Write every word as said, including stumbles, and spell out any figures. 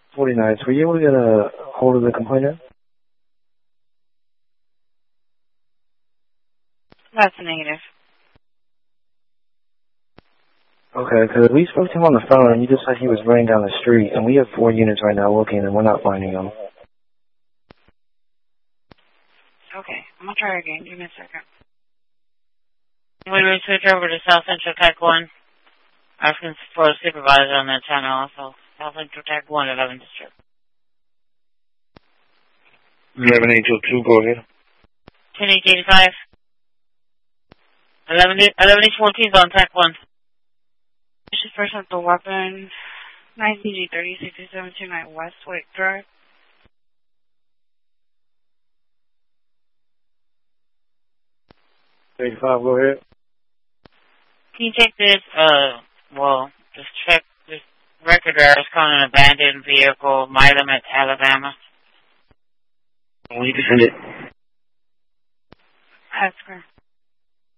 forty-nine. Were you able to get a hold of the complainant? That's a negative. Okay, because we spoke to him on the phone, and he just said he was running down the street, and we have four units right now looking, and we're not finding him. Okay, I'm going to try again. Give me a second. When we switch over to South Central Tech one, asking for a supervisor on that channel also. South Central Tech one, eleven District. eleven eight two two, go ahead. ten eight eighty-five. eleven eight fourteen is on Tech one. This is first up the weapon. nine C G thirty sixty-seven twenty-nine Westwick Drive. eighty-five, go ahead. Can you take this, uh, well, this check, this record address calling an abandoned vehicle, Milamet, Alabama? We can send it. That's correct.